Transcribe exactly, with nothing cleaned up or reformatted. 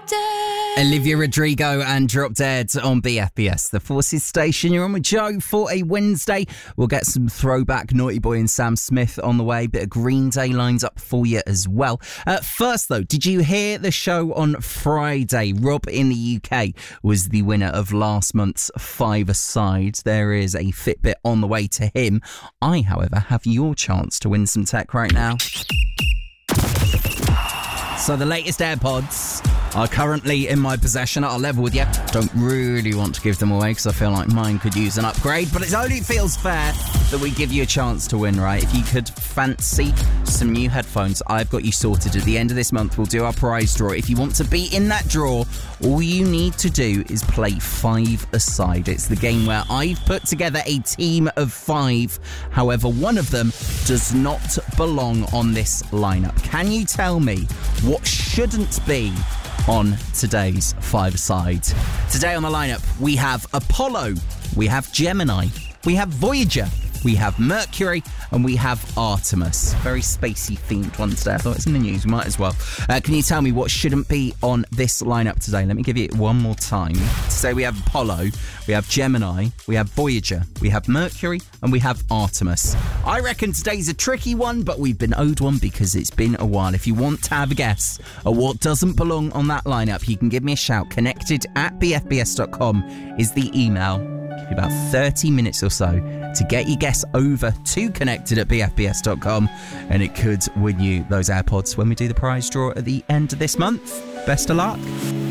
Dead. Olivia Rodrigo and Drop Dead on B F B S, the Forces station. You're on with Joe for a Wednesday. We'll get some throwback Naughty Boy and Sam Smith on the way. Bit of Green Day lines up for you as well. Uh, first, though, did you hear the show on Friday? Rob in the U K was the winner of last month's Five-A-Side. There is a Fitbit on the way to him. I, however, have your chance to win some tech right now. So the latest AirPods are currently in my possession at a level with you. Don't really want to give them away because I feel like mine could use an upgrade, but it only feels fair that we give you a chance to win, right? If you could fancy some new headphones, I've got you sorted. At the end of this month, we'll do our prize draw. If you want to be in that draw, all you need to do is play Five-A-Side. It's the game where I've put together a team of five. However, one of them does not belong on this lineup. Can you tell me what shouldn't be on today's Five-A-Side? Today on the lineup, we have Apollo, we have Gemini, we have Voyager, we have Mercury, and we have Artemis. Very spacey themed one today. I thought it's in the news, we might as well. Uh, can you tell me what shouldn't be on this lineup today? Let me give you it one more time. Today we have Apollo, we have Gemini, we have Voyager, we have Mercury, and we have Artemis. I reckon today's a tricky one, but we've been owed one because it's been a while. If you want to have a guess at what doesn't belong on that lineup, you can give me a shout. Connected at b f b s dot com is the email. Give you about thirty minutes or so to get your guess over to connected at b f b s dot com, and it could win you those AirPods when we do the prize draw at the end of this month. Best of luck.